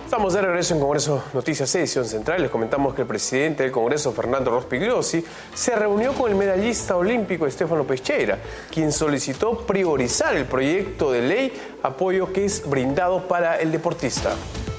Estamos de regreso en Congreso Noticias Edición Central. Les comentamos que el presidente del Congreso, Fernando Rospigliosi, se reunió con el medallista olímpico Stefano Pesquera, quien solicitó priorizar el proyecto de ley, apoyo que es brindado para el deportista.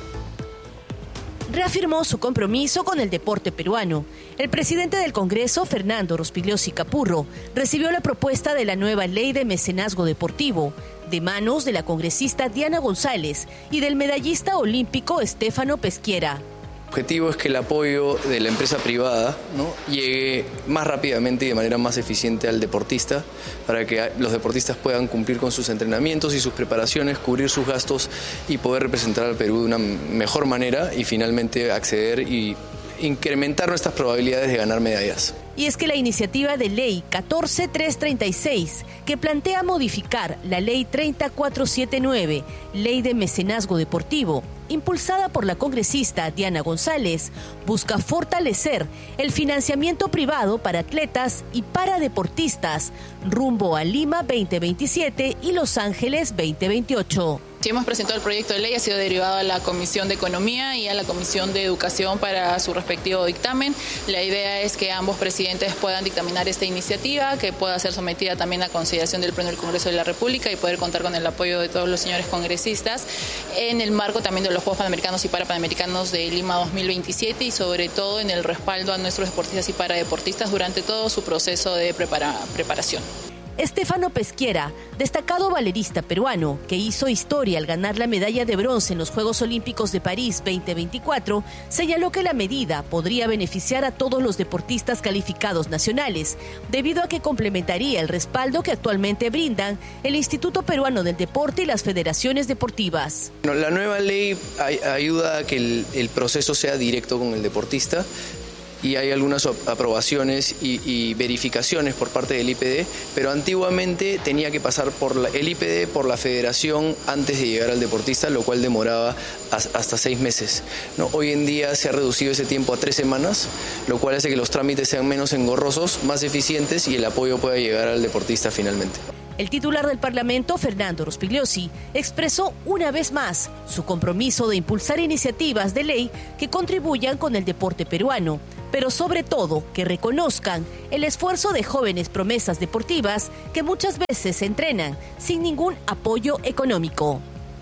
Reafirmó su compromiso con el deporte peruano. El presidente del Congreso, Fernando Rospigliosi Capurro, recibió la propuesta de la nueva ley de mecenazgo deportivo, de manos de la congresista Diana González y del medallista olímpico Stefano Pesquera. El objetivo es que el apoyo de la empresa privada, ¿no?, llegue más rápidamente y de manera más eficiente al deportista, para que los deportistas puedan cumplir con sus entrenamientos y sus preparaciones, cubrir sus gastos y poder representar al Perú de una mejor manera y finalmente acceder y incrementar nuestras probabilidades de ganar medallas. Y es que la iniciativa de ley 14336, que plantea modificar la ley 30479, ley de mecenazgo deportivo, impulsada por la congresista Diana González, busca fortalecer el financiamiento privado para atletas y para deportistas rumbo a Lima 2027 y Los Ángeles 2028. Si hemos presentado el proyecto de ley, ha sido derivado a la Comisión de Economía y a la Comisión de Educación para su respectivo dictamen. La idea es que ambos presidentes puedan dictaminar esta iniciativa, que pueda ser sometida también a consideración del Pleno del Congreso de la República y poder contar con el apoyo de todos los señores congresistas en el marco también de los Juegos Panamericanos y Parapanamericanos de Lima 2027 y sobre todo en el respaldo a nuestros deportistas y paradeportistas durante todo su proceso de preparación. Stefano Pesquera, destacado valerista peruano, que hizo historia al ganar la medalla de bronce en los Juegos Olímpicos de París 2024, señaló que la medida podría beneficiar a todos los deportistas calificados nacionales, debido a que complementaría el respaldo que actualmente brindan el Instituto Peruano del Deporte y las federaciones deportivas. La nueva ley ayuda a que el proceso sea directo con el deportista, y hay algunas aprobaciones y verificaciones por parte del IPD, pero antiguamente tenía que pasar por el IPD, por la federación, antes de llegar al deportista, lo cual demoraba hasta 6 meses. ¿No? Hoy en día se ha reducido ese tiempo a 3 semanas, lo cual hace que los trámites sean menos engorrosos, más eficientes y el apoyo pueda llegar al deportista finalmente. El titular del Parlamento, Fernando Rospigliosi, expresó una vez más su compromiso de impulsar iniciativas de ley que contribuyan con el deporte peruano, pero sobre todo que reconozcan el esfuerzo de jóvenes promesas deportivas que muchas veces se entrenan sin ningún apoyo económico.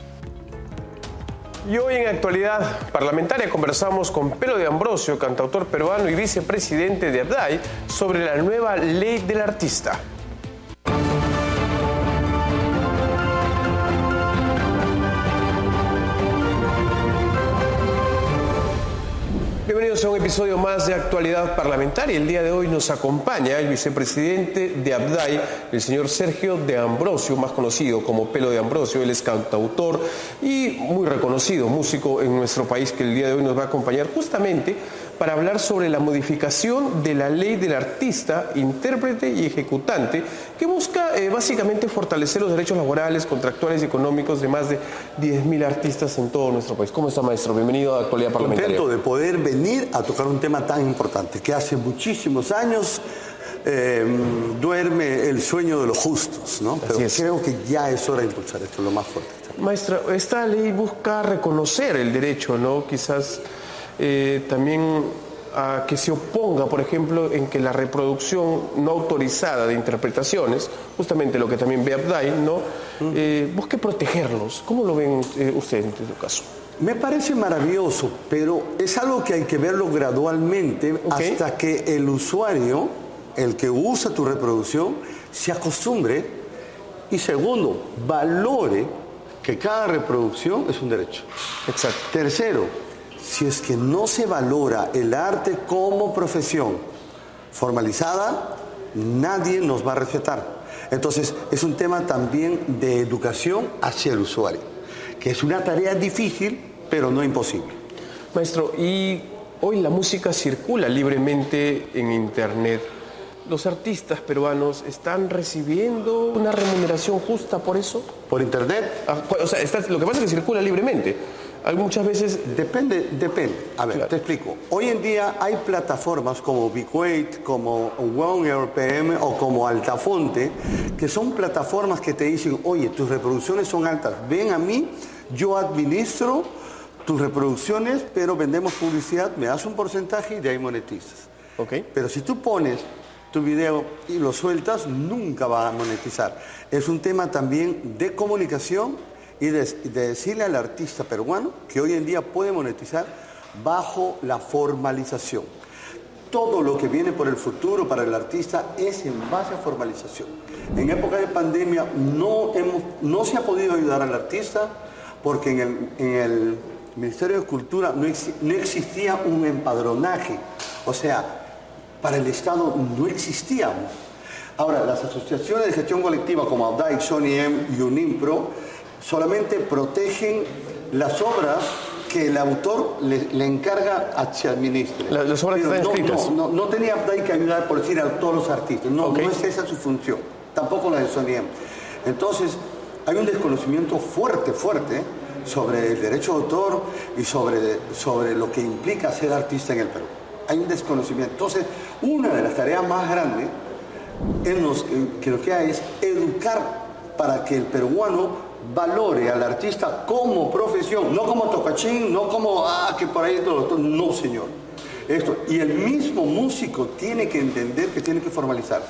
Y hoy en Actualidad Parlamentaria conversamos con Pelo de Ambrosio, cantautor peruano y vicepresidente de ABDAI, sobre la nueva ley del artista. Bienvenidos a un episodio más de Actualidad Parlamentaria. El día de hoy nos acompaña el vicepresidente de ABDAI, el señor Sergio de Ambrosio, más conocido como Pelo de Ambrosio. Él es cantautor y muy reconocido músico en nuestro país, que el día de hoy nos va a acompañar justamente para hablar sobre la modificación de la ley del artista, intérprete y ejecutante, que busca básicamente fortalecer los derechos laborales, contractuales y económicos de más de 10.000 artistas en todo nuestro país. ¿Cómo está, maestro? Bienvenido a Actualidad Parlamentaria. Contento de poder venir a tocar un tema tan importante, que hace muchísimos años duerme el sueño de los justos, ¿no? Pero creo que ya es hora de impulsar esto lo más fuerte. Maestra, esta ley busca reconocer el derecho, ¿no? Quizás también a que se oponga, por ejemplo, en que la reproducción no autorizada de interpretaciones, justamente lo que también ve ABDAI, ¿no? Busque protegerlos. ¿Cómo lo ven ustedes en este caso? Me parece maravilloso, pero es algo que hay que verlo gradualmente hasta que el usuario, el que usa tu reproducción, se acostumbre y, segundo, valore que cada reproducción es un derecho. Exacto. Tercero, si es que no se valora el arte como profesión formalizada, nadie nos va a respetar. Entonces, es un tema también de educación hacia el usuario, que es una tarea difícil, pero no imposible. Maestro, y hoy la música circula libremente en Internet. ¿Los artistas peruanos están recibiendo una remuneración justa por eso? ¿Por Internet? O sea, lo que pasa es que circula libremente. Muchas veces... Depende. A ver, claro. Te explico. Hoy en día hay plataformas como Biquate, como OneRPM o como Altafonte, que son plataformas que te dicen, oye, tus reproducciones son altas, ven a mí, yo administro tus reproducciones, pero vendemos publicidad, me das un porcentaje y de ahí monetizas. Okay. Pero si tú pones tu video y lo sueltas, nunca va a monetizar. Es un tema también de comunicación y de decirle al artista peruano que hoy en día puede monetizar bajo la formalización. Todo lo que viene por el futuro para el artista es en base a formalización. En época de pandemia no se ha podido ayudar al artista porque en el Ministerio de Cultura no existía un empadronaje. O sea, para el Estado no existíamos. Ahora, las asociaciones de gestión colectiva como ABDAI, Sony M y Unimpro solamente protegen las obras que el autor le encarga a se administre. Las obras que están escritas. No tenía ABDAI que ayudar, por decir, a todos los artistas. No es esa su función. Tampoco la de Sony M. Entonces, hay un desconocimiento fuerte sobre el derecho de autor y sobre lo que implica ser artista en el Perú. Hay un desconocimiento. Entonces, una de las tareas más grandes que nos queda es educar para que el peruano valore al artista como profesión, no como tocachín, no como, que por ahí todo. No, señor. Y el mismo músico tiene que entender que tiene que formalizarse.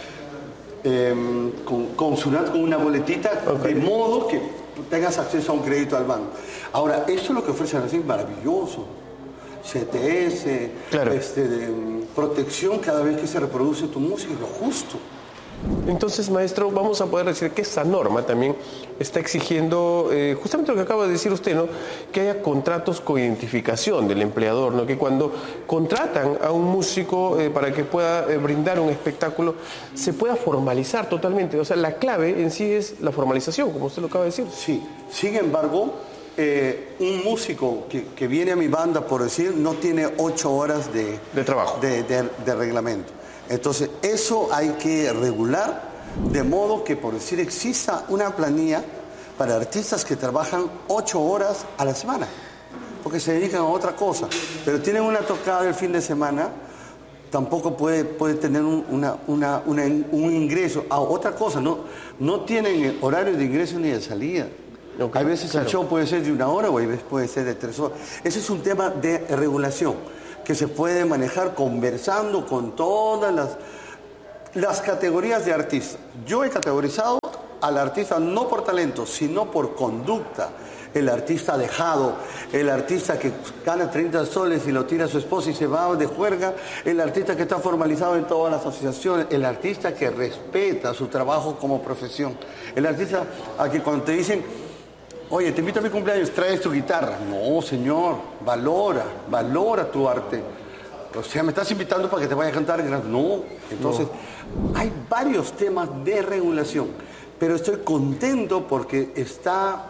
Con una boletita, de modo que tengas acceso a un crédito al banco. Ahora, esto es lo que ofrece así maravilloso. CTS, claro. Protección cada vez que se reproduce tu música, es lo justo. Entonces, maestro, vamos a poder decir que esta norma también está exigiendo justamente lo que acaba de decir usted, ¿no? Que haya contratos con identificación del empleador, ¿no? Que cuando contratan a un músico para que pueda brindar un espectáculo, se pueda formalizar totalmente. O sea, la clave en sí es la formalización, como usted lo acaba de decir. Sí, sin embargo, un músico que viene a mi banda, por decir, no tiene 8 horas de trabajo, de reglamento. Entonces, eso hay que regular de modo que, por decir, exista una planilla para artistas que trabajan 8 horas a la semana, porque se dedican a otra cosa, pero tienen una tocada el fin de semana, tampoco puede tener un ingreso. Otra cosa, no tienen horario de ingreso ni de salida. Okay, hay veces claro. El show puede ser de 1 hora o hay veces puede ser de 3 horas. Ese es un tema de regulación que se puede manejar conversando con todas las categorías de artistas. Yo he categorizado al artista no por talento, sino por conducta. El artista dejado, el artista que gana 30 soles y lo tira a su esposa y se va de juerga, el artista que está formalizado en todas las asociaciones, el artista que respeta su trabajo como profesión, el artista a que cuando te dicen, oye, te invito a mi cumpleaños, traes tu guitarra. No, señor, valora tu arte. O sea, me estás invitando para que te vaya a cantar. No. Entonces, hay varios temas de regulación, pero estoy contento porque está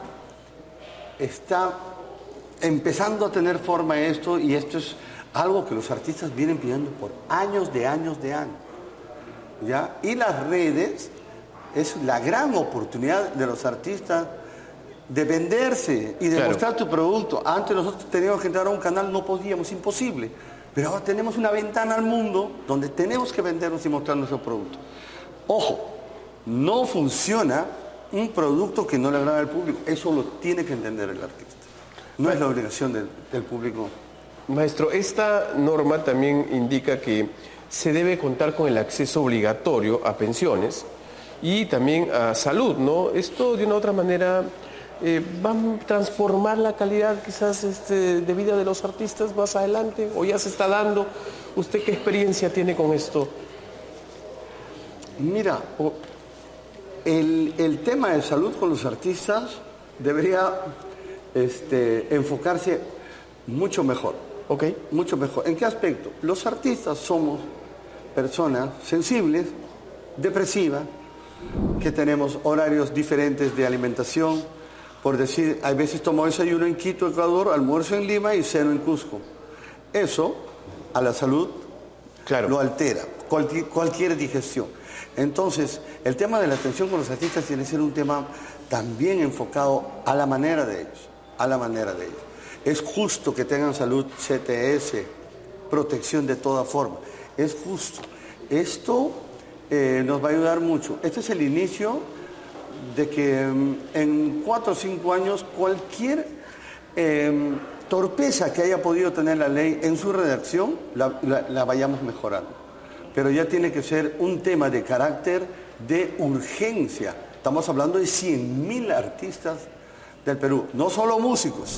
empezando a tener forma esto, y esto es algo que los artistas vienen pidiendo por años. ¿Ya? Y las redes es la gran oportunidad de los artistas de venderse y de mostrar tu producto. Antes nosotros teníamos que entrar a un canal, no podíamos, imposible. Pero ahora tenemos una ventana al mundo donde tenemos que vendernos y mostrar nuestro producto. Ojo, no funciona un producto que no le agrada al público. Eso lo tiene que entender el artista. No es la obligación del público. Maestro, esta norma también indica que se debe contar con el acceso obligatorio a pensiones y también a salud, ¿no? Esto de una u otra manera va a transformar la calidad quizás de vida de los artistas más adelante, o ya se está dando. ¿Usted qué experiencia tiene con esto? Mira, el tema de salud con los artistas debería enfocarse mucho mejor. Okay. Mucho mejor. ¿En qué aspecto? Los artistas somos personas sensibles, depresivas, que tenemos horarios diferentes de alimentación. Por decir, hay veces tomo desayuno en Quito, Ecuador, almuerzo en Lima y ceno en Cusco. Eso a la salud lo altera, cualquier digestión. Entonces, el tema de la atención con los artistas tiene que ser un tema también enfocado a la manera de ellos, Es justo que tengan salud, CTS, protección de toda forma. Es justo. Esto nos va a ayudar mucho. Este es el inicio de que en 4 o 5 años cualquier torpeza que haya podido tener la ley en su redacción, la vayamos mejorando. Pero ya tiene que ser un tema de carácter de urgencia. Estamos hablando de 100.000 artistas del Perú, no solo músicos,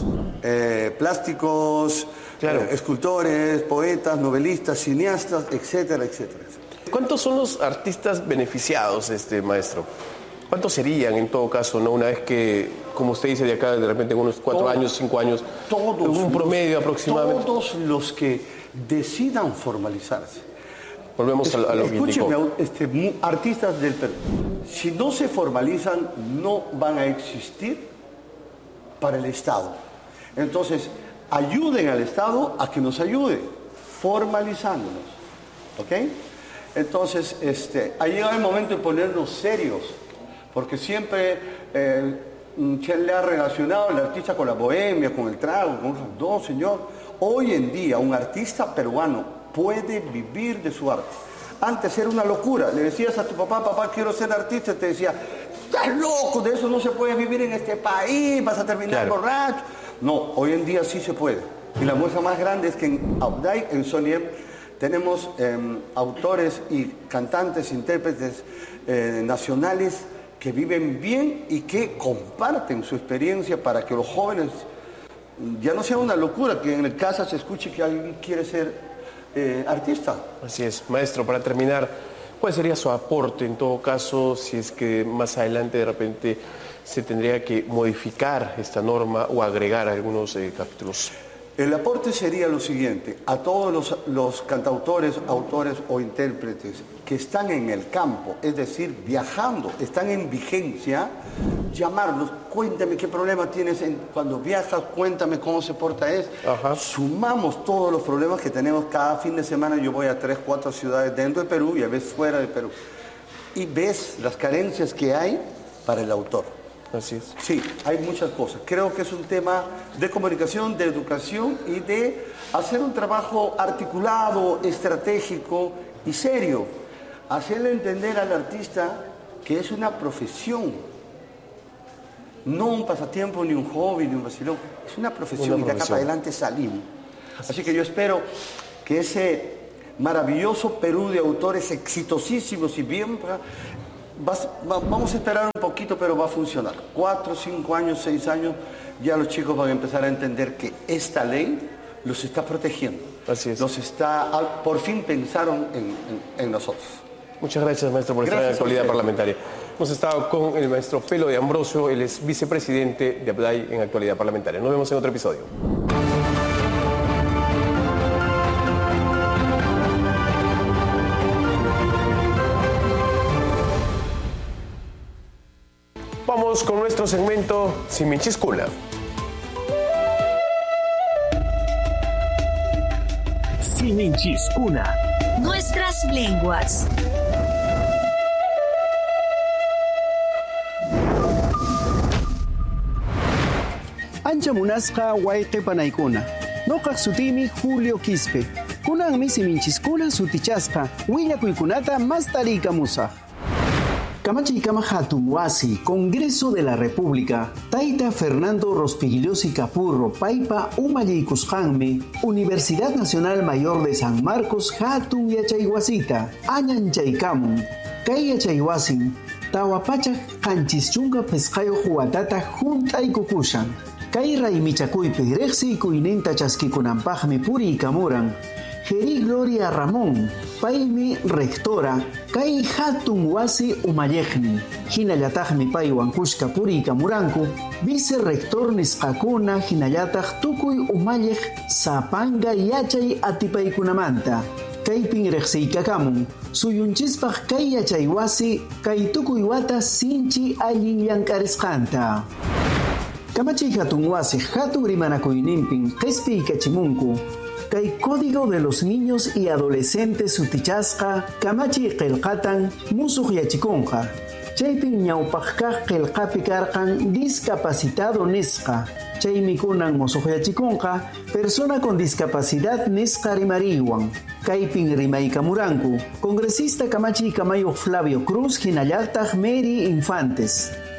plásticos, claro, escultores, poetas, novelistas, cineastas, etcétera, etcétera, etcétera. ¿Cuántos son los artistas beneficiados, maestro? ¿Cuántos serían en todo caso, no? Una vez que, como usted dice, de acá de repente en unos 4 años, 5 años, un promedio aproximadamente? Todos los que decidan formalizarse. Volvemos a lo que indicó. Escúcheme, artistas del Perú, si no se formalizan, no van a existir para el Estado. Entonces, ayuden al Estado a que nos ayude, formalizándonos. ¿Ok? Entonces, ha llegado el momento de ponernos serios, porque siempre se le ha relacionado al artista con la bohemia, con el trago, no, señor. Hoy en día, un artista peruano puede vivir de su arte. Antes era una locura. Le decías a tu papá, papá, quiero ser artista, y te decía, estás loco, de eso no se puede vivir en este país, vas a terminar borracho. No, hoy en día sí se puede. Y la muestra más grande es que en Abday, en Soniem, tenemos autores y cantantes, intérpretes nacionales que viven bien y que comparten su experiencia para que los jóvenes ya no sea una locura que en casa se escuche que alguien quiere ser artista. Así es. Maestro, para terminar, ¿cuál sería su aporte en todo caso si es que más adelante de repente se tendría que modificar esta norma o agregar algunos capítulos? El aporte sería lo siguiente: a todos los cantautores, autores o intérpretes que están en el campo, es decir, viajando, están en vigencia, llamarlos, cuéntame qué problema tienes cuando viajas, cuéntame cómo se porta eso. Sumamos todos los problemas que tenemos cada fin de semana. Yo voy a 3, 4 ciudades dentro de Perú y a veces fuera de Perú. Y ves las carencias que hay para el autor. Así es. Sí, hay muchas cosas. Creo que es un tema de comunicación, de educación y de hacer un trabajo articulado, estratégico y serio. Hacerle entender al artista que es una profesión, no un pasatiempo, ni un hobby, ni un vacilón. Es una profesión y de acá para adelante salimos. Así que yo espero que ese maravilloso Perú de autores exitosísimos y bien... Vamos a esperar un poquito, pero va a funcionar. 4, 5 años, 6 años, ya los chicos van a empezar a entender que esta ley los está protegiendo. Así es. Por fin pensaron en nosotros. Muchas gracias, maestro, por estar en la actualidad parlamentaria. Hemos estado con el maestro Pelo de Ambrosio, él es vicepresidente de Abday en actualidad parlamentaria. Nos vemos en otro episodio. Vamos con nuestro segmento Siminchiscuna. Siminchiscuna. Nuestras lenguas. Ancha munasqa wayqi panaykuna. Noqaq sutimi Julio Quispe. Kunanmi Siminchiscuna sutichasqa willakuykunata mas tariykamusaq. Kamachikama Hatun Wasi, Congreso de la República, Taita Fernando Rospigliosi Capurro, Paipa Umallikusqanmi, Universidad Nacional Mayor de San Marcos, Hatun Yachayhuasita, Añanchaykamun, Kay Yachayhuasin, Tawapachak Kanchischunga Pescayo Juatata Juntay Kukushan, Kay Raimichakuypi, Rexi Kuininta Chaskikunampajmi Puri y Kamuran, Geri Gloria Ramón, Paimi Rectora, Kai Hatun Wasi Umayejni, Hinayatajmi Pai Wankushka Puri Kamuranku, Vice-Rector Nisqakuna, Hinayatag Tukuy Umayej, Zapanga Yachay Atipaikunamanta, Kaipin Rexeikakamun, Suyunchispaj Kai Yachay Wasi, Kai Tukuy Wata Sinchi Allin Yankarisqanta. Kamachi Hatun Wasi, Hatun Rimanakuynimpin, Qispi Kachimunku, Kay Código de los Niños y Adolescentes Sutichasqa, Kamachi Qelqatan, Musuq Yachikunqa. Chaypin ñawpaqqa qelqapi karqan discapacitado nisqa. Chaymi kunan musuq yachikunqa, persona con discapacidad nisqa rimariwan. Kaypin rimaykamuranku, congresista Kamachi Kamayo Flavio Cruz, hinallataq Mary Infantes.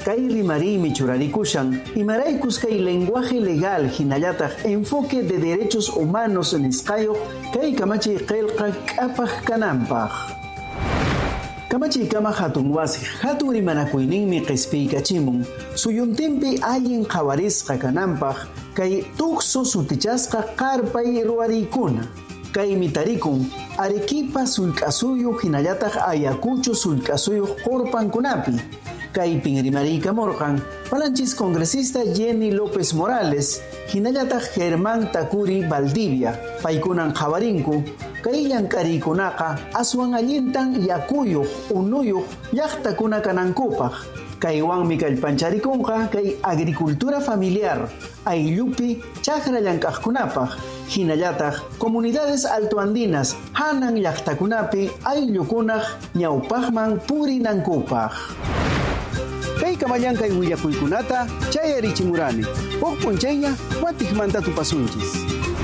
Kay rimarimi churarikushan y maraikus kay lenguaje legal hinallataq enfoque de derechos humanos en escayo kay kamachi qelqa k'apaq kanampaq. Kamachi kama hatun wasi hatun rimanakuyninmi q'ispiykachimun suyuntinpi allin qhawarisqa kanampaq kay tuqsu sutichasqa qarpay ruwarikuna. Kay mitarikun Arequipa sulk'asuyuq hinallataq Ayacucho sulk'asuyuq qurpankunapi. Kay pinrimariyka morqan palanchis congresista Jenny López Morales hinallataq Germán Takuri Valdivia paykunan qhawarinku kay llank'ariykunaqa aswan allintan yakuyuq unuyuq llaqtakuna kanankupaq. Kaywanmi kallpancharikunqa kay agricultura familiar ayllupi chakra llank'aqkunapaq hinallataq comunidades altoandinas hanan llaqtakunapi ayllukunaq ñawpaqman purinankupaq. Kay kamallankay willakuykunata chayarichimurani. Huk p'unchayña watijmanta tupasunchis.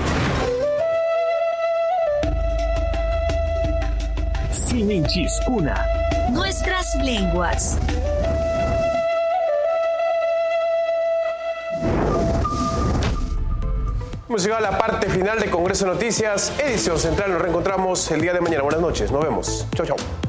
Sininchiskuna. Nuestras lenguas. Hemos llegado a la parte final de Congreso Noticias, edición central. Nos reencontramos el día de mañana. Buenas noches, nos vemos. Chau, chau.